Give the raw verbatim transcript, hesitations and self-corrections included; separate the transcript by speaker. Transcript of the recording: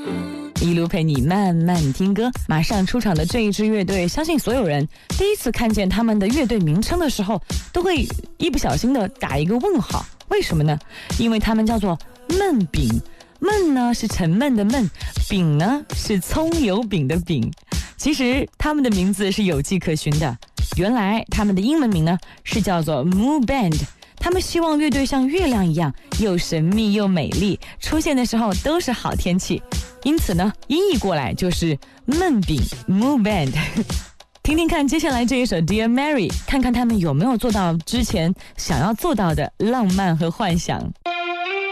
Speaker 1: 一路陪你慢慢听歌。马上出场的这一支乐队，相信所有人第一次看见他们的乐队名称的时候，都会一不小心的打一个问号。为什么呢？因为他们叫做焖饼。焖呢是沉闷的闷，饼呢是葱油饼的饼。其实他们的名字是有迹可循的，原来他们的英文名呢是叫做 Moon Band。他们希望乐队像月亮一样，又神秘又美丽，出现的时候都是好天气。因此呢，音译过来就是焖饼 Moon Band。听听看接下来这一首 Dear Mary， 看看他们有没有做到之前想要做到的浪漫和幻想。